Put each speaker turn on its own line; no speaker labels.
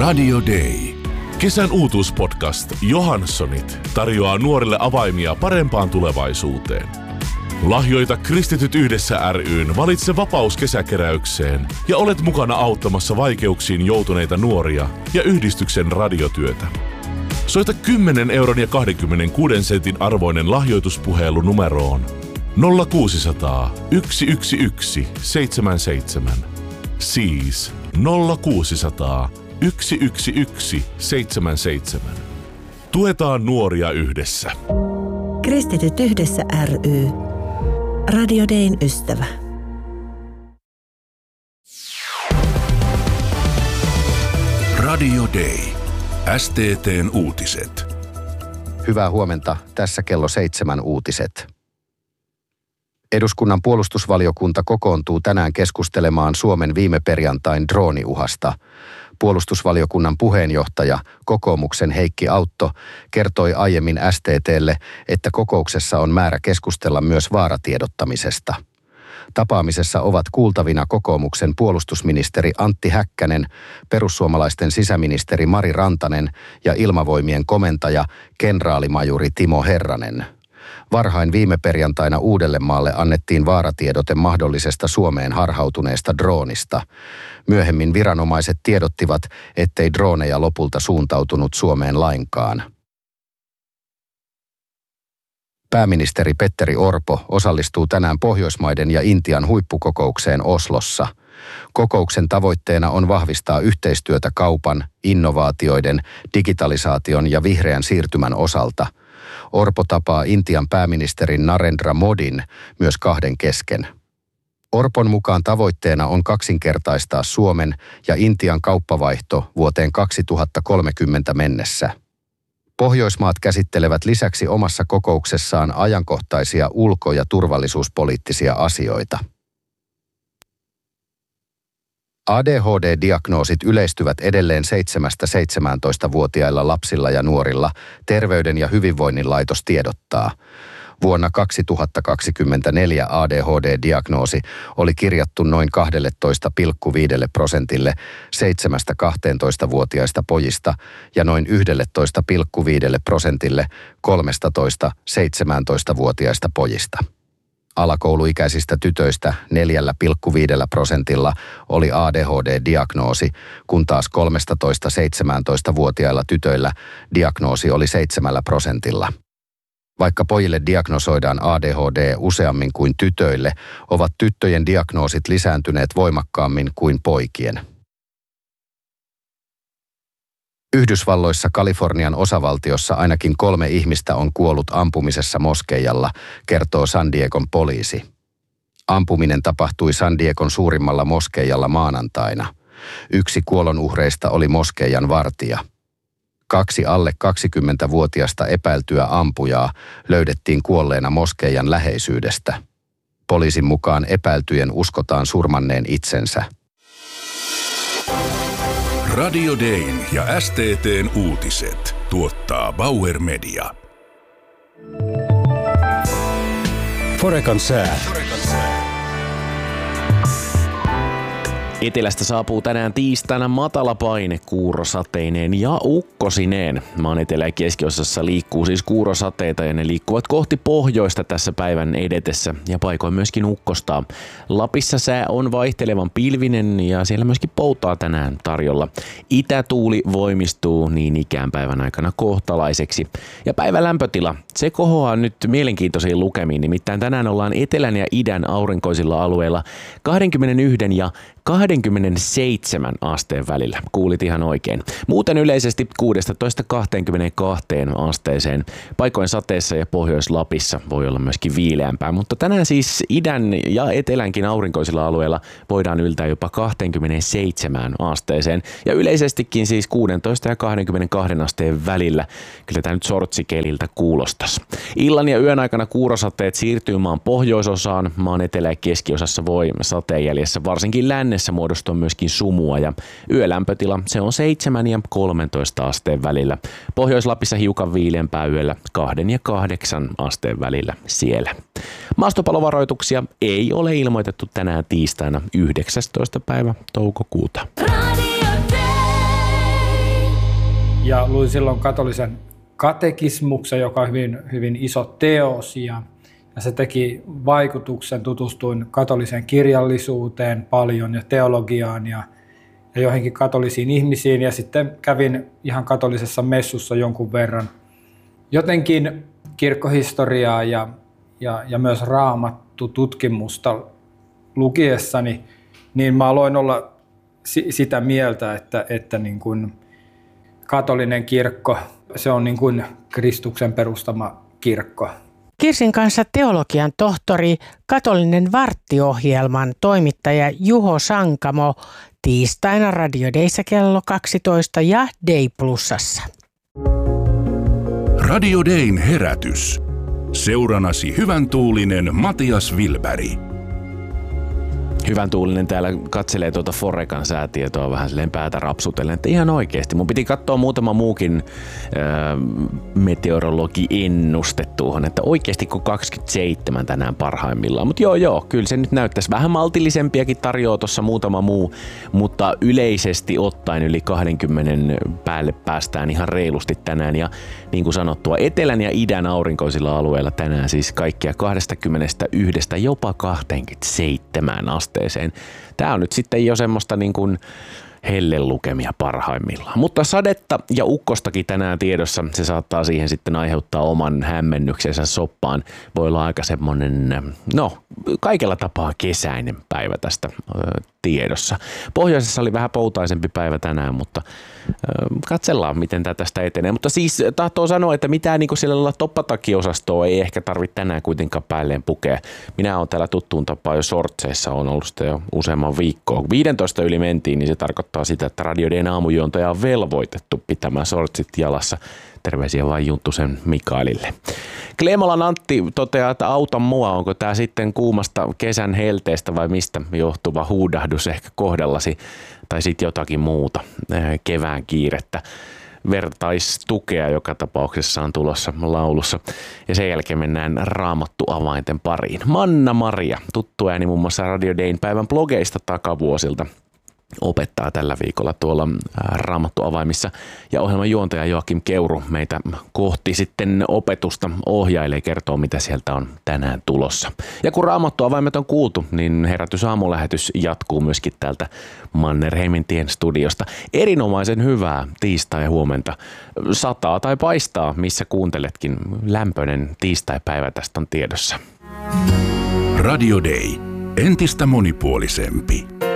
Radio Day. Kesän uutuuspodcast Johanssonit tarjoaa nuorille avaimia parempaan tulevaisuuteen. Lahjoita Kristityt yhdessä ry:n Valitse vapaus kesäkeräykseen ja olet mukana auttamassa vaikeuksiin joutuneita nuoria ja yhdistyksen radiotyötä. Soita 10 euron ja 26 sentin arvoinen lahjoituspuhelu numeroon 0600 111 77. Siis 0600 111 77. Tuetaan nuoria yhdessä.
Kristityt yhdessä ry. Radio Dayn ystävä.
Radio Day. STT:n uutiset.
Hyvää huomenta. Tässä kello 7 uutiset. Eduskunnan puolustusvaliokunta kokoontuu tänään keskustelemaan Suomen viime perjantain drooniuhasta. Puolustusvaliokunnan puheenjohtaja, kokoomuksen Heikki Autto, kertoi aiemmin STT:lle, että kokouksessa on määrä keskustella myös vaaratiedottamisesta. Tapaamisessa ovat kuultavina kokoomuksen puolustusministeri Antti Häkkänen, perussuomalaisten sisäministeri Mari Rantanen ja ilmavoimien komentaja, kenraalimajuri Timo Herranen. Varhain viime perjantaina Uudellemaalle annettiin vaaratiedote mahdollisesta Suomeen harhautuneesta droonista. Myöhemmin viranomaiset tiedottivat, ettei drooneja lopulta suuntautunut Suomeen lainkaan. Pääministeri Petteri Orpo osallistuu tänään Pohjoismaiden ja Intian huippukokoukseen Oslossa. Kokouksen tavoitteena on vahvistaa yhteistyötä kaupan, innovaatioiden, digitalisaation ja vihreän siirtymän osalta. Orpo tapaa Intian pääministerin Narendra Modin myös kahden kesken. Orpon mukaan tavoitteena on kaksinkertaistaa Suomen ja Intian kauppavaihto vuoteen 2030 mennessä. Pohjoismaat käsittelevät lisäksi omassa kokouksessaan ajankohtaisia ulko- ja turvallisuuspoliittisia asioita. ADHD-diagnoosit yleistyvät edelleen 7-17-vuotiailla lapsilla ja nuorilla, Terveyden ja hyvinvoinnin laitos tiedottaa. Vuonna 2024 ADHD-diagnoosi oli kirjattu noin 12,5% 7-12-vuotiaista pojista ja noin 11,5% 13-17-vuotiaista pojista. Alakouluikäisistä tytöistä 4,5% oli ADHD-diagnoosi, kun taas 13-17-vuotiailla tytöillä diagnoosi oli 7%. Vaikka pojille diagnosoidaan ADHD useammin kuin tytöille, ovat tyttöjen diagnoosit lisääntyneet voimakkaammin kuin poikien. Yhdysvalloissa Kalifornian osavaltiossa ainakin 3 ihmistä on kuollut ampumisessa moskeijalla, kertoo San Diegon poliisi. Ampuminen tapahtui San Diegon suurimmalla moskeijalla maanantaina. 1 kuolonuhreista oli moskeijan vartija. 2 alle 20-vuotiasta epäiltyä ampujaa löydettiin kuolleena moskeijan läheisyydestä. Poliisin mukaan epäiltyjen uskotaan surmanneen itsensä.
Radio Dayn ja STT:n uutiset tuottaa Bauer Media.
Forekan sää.
Etelästä saapuu tänään tiistaina matala paine kuurosateineen ja ukkosineen. Maan etelä- ja keskiosassa liikkuu siis kuurosateita ja ne liikkuvat kohti pohjoista tässä päivän edetessä ja paikoin myöskin ukkostaa. Lapissa sää on vaihtelevan pilvinen ja siellä myöskin poutaa tänään tarjolla. Itätuuli voimistuu niin ikään päivän aikana kohtalaiseksi. Ja päivän lämpötila, se kohoaa nyt mielenkiintoisiin lukemiin, nimittäin tänään ollaan etelän ja idän aurinkoisilla alueilla 21 ja 27 asteen välillä. Kuulit ihan oikein. Muuten yleisesti 16-22 asteeseen. Paikoin sateessa ja Pohjois-Lapissa voi olla myöskin viileämpää, mutta tänään siis idän ja etelänkin aurinkoisilla alueilla voidaan yltää jopa 27 asteeseen. Ja yleisestikin siis 16 ja 22 asteen välillä. Kyllä tämä nyt sortsikeliltä kuulostaisi. Illan ja yön aikana kuurosateet siirtyy maan pohjoisosaan. Maan etelä- ja keskiosassa voi sateenjäljessä varsinkin lännessä muodostua myöskin sumua ja yölämpötila se on 7 ja 13 asteen välillä. Pohjois-Lapissa hiukan viileämpää yöllä 2 ja 8 asteen välillä siellä. Maastopalovaroituksia ei ole ilmoitettu tänään tiistaina 19. päivä toukokuuta. Radio Day.
Ja luin silloin katolisen katekismuksen, joka on hyvin, hyvin iso teos ja se teki vaikutuksen. Tutustuin katoliseen kirjallisuuteen paljon ja teologiaan ja joihinkin katolisiin ihmisiin ja sitten kävin ihan katolisessa messussa jonkun verran. Jotenkin kirkkohistoriaa ja myös raamattu-tutkimusta lukiessani, niin mä aloin olla sitä mieltä, että niin kuin katolinen kirkko, se on niin kuin Kristuksen perustama kirkko.
Kirsin kanssa teologian tohtori, katolinen varttiohjelman toimittaja Juho Sankamo tiistaina Radio Dayssä kello 12 ja Day Plusassa.
Radio Dayn herätys. Seuranasi hyvän tuulinen Matias Wilberg.
Hyvän tuulinen täällä katselee tuota Forecan säätietoa vähän silleen päätä rapsutellen, että ihan oikeasti. Mun piti katsoa muutama muukin meteorologi-ennuste tuohon, että oikeasti kun 27 tänään parhaimmillaan. Mutta joo, kyllä se nyt näyttäisi vähän maltillisempiakin tarjoaa tuossa muutama muu, mutta yleisesti ottaen yli 20 päälle päästään ihan reilusti tänään. Ja niin kuin sanottua, etelän ja idän aurinkoisilla alueilla tänään siis kaikkia 21 jopa 27 asteeseen. Tämä on nyt sitten jo semmoista niin kuin hellelukemia parhaimmillaan. Mutta sadetta ja ukkostakin tänään tiedossa. Se saattaa siihen sitten aiheuttaa oman hämmennyksensä soppaan. Voi olla aika semmoinen, kaikella tapaa kesäinen päivä tästä tiedossa. Pohjoisessa oli vähän poutaisempi päivä tänään, mutta katsellaan, miten tämä tästä etenee. Mutta siis tahtoo sanoa, että mitään niin sillä lailla toppatakiosastoa ei ehkä tarvitse tänään kuitenkaan päälleen pukea. Minä olen täällä tuttuun tapaan jo shortseissa, on ollut sitä jo useamman viikkoa. 15 yli mentiin, niin se tarkoittaa sitä, että Radio Dayn aamujuontaja on velvoitettu pitämään shortsit jalassa. Terveisiä vain Junttusen Mikaelille. Kleemolan Antti toteaa, että auta mua, onko tämä sitten kuumasta kesän helteestä vai mistä johtuva huudahdus ehkä kohdallasi tai sitten jotakin muuta kevään kiirettä. Vertaistukea joka tapauksessa on tulossa laulussa. Ja sen jälkeen mennään Raamattu-avainten pariin. Manna Maria, tuttu ääni muun muassa Radio Dayn päivän blogeista takavuosilta, opettaa tällä viikolla tuolla Raamattu-avaimissa. Ja ohjelman juontaja Joakim Keuru meitä kohti sitten opetusta ohjailee, kertoo mitä sieltä on tänään tulossa. Ja kun Raamattu-avaimet on kuultu, niin herätysaamulähetys jatkuu myöskin täältä Mannerheimintien studiosta. Erinomaisen hyvää tiistai-huomenta. Sataa tai paistaa, missä kuunteletkin. Lämpöinen tiistai-päivä tästä on tiedossa.
Radio Day. Entistä monipuolisempi.